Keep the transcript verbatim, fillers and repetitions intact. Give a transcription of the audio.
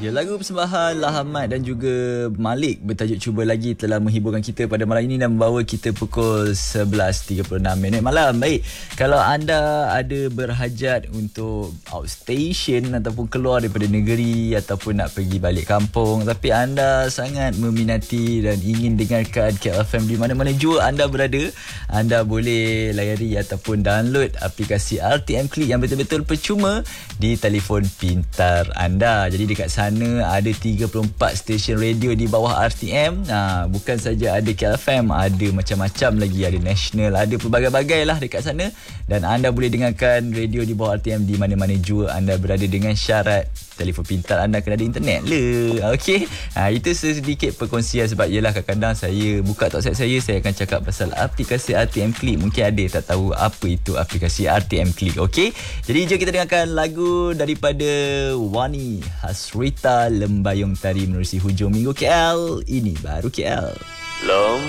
Ya, lagu persembahan Lahamat dan juga Malik bertajuk Cuba Lagi telah menghiburkan kita pada malam ini dan membawa kita pukul sebelas tiga puluh enam minit malam. Baik, kalau anda ada berhajat untuk outstation ataupun keluar daripada negeri ataupun nak pergi balik kampung, tapi anda sangat meminati dan ingin dengarkan K L F M di mana-mana jua anda berada, anda boleh layari ataupun download aplikasi R T M Click yang betul-betul percuma di telefon pintar anda. Jadi dekat sana ada tiga puluh empat stesen radio di bawah R T M. Ha, bukan saja ada K L F M, ada macam-macam lagi, ada national, ada pelbagai-bagai lah dekat sana, dan anda boleh dengarkan radio di bawah R T M di mana-mana jua anda berada dengan syarat telefon pintar anda kena ada internet lah. Okey. Ha, itu sedikit perkongsian sebab yelah kadang-kadang saya buka website saya, saya akan cakap pasal aplikasi R T M Click. Mungkin ada tak tahu apa itu aplikasi R T M Click. Okey. Jadi jom kita dengarkan lagu daripada Wani Hasrita, Lembayung Tari menerusi hujung minggu K L. Ini baru K L. Lom